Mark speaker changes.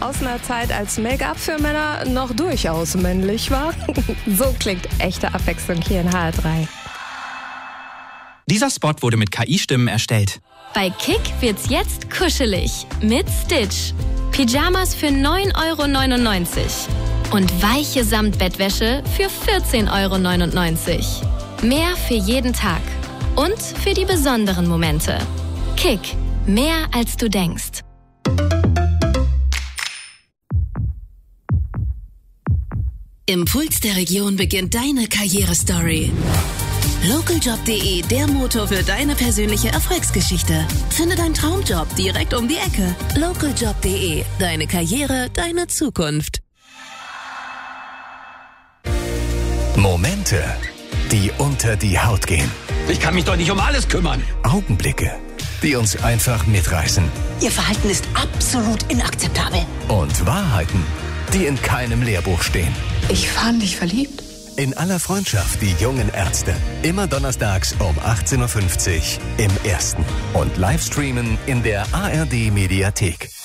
Speaker 1: aus einer Zeit, als Make-up für Männer noch durchaus männlich war. So klingt echte Abwechslung hier in HR3.
Speaker 2: Dieser Spot wurde mit KI-Stimmen erstellt.
Speaker 3: Bei Kick wird's jetzt kuschelig mit Stitch. Pyjamas für 9,99 € und weiche Samtbettwäsche für 14,99 €. Mehr für jeden Tag und für die besonderen Momente. Kick, mehr als du denkst.
Speaker 4: Im Puls der Region beginnt deine Karrierestory. Lokaljob.de, der Motor für deine persönliche Erfolgsgeschichte. Finde deinen Traumjob direkt um die Ecke. Lokaljob.de, deine Karriere, deine Zukunft.
Speaker 5: Momente, die unter die Haut gehen.
Speaker 6: Ich kann mich doch nicht um alles kümmern.
Speaker 5: Augenblicke, die uns einfach mitreißen.
Speaker 7: Ihr Verhalten ist absolut inakzeptabel.
Speaker 5: Und Wahrheiten, die in keinem Lehrbuch stehen.
Speaker 7: Ich fand dich verliebt.
Speaker 5: In aller Freundschaft, die jungen Ärzte. Immer donnerstags um 18:50 Uhr im Ersten. Und Livestreamen in der ARD Mediathek.